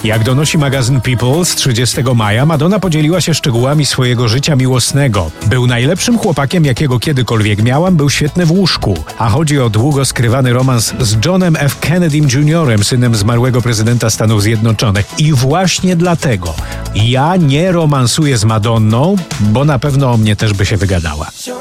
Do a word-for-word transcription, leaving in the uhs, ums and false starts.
Jak donosi magazyn People z trzydziestego maja, Madonna podzieliła się szczegółami swojego życia miłosnego. Był najlepszym chłopakiem, jakiego kiedykolwiek miałam, był świetny w łóżku. A chodzi o długo skrywany romans z Johnem F. Kennedym juniorem, synem zmarłego prezydenta Stanów Zjednoczonych. I właśnie dlatego ja nie romansuję z Madonną, bo na pewno o mnie też by się wygadała.